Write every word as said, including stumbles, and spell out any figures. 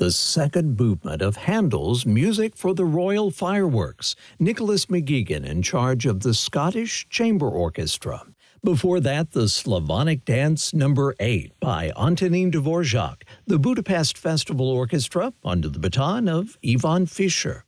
the second movement of Handel's Music for the Royal Fireworks, Nicholas McGeegan in charge of the Scottish Chamber Orchestra. Before that, the Slavonic Dance Number eight by Antonin Dvorak, the Budapest Festival Orchestra under the baton of Ivan Fischer.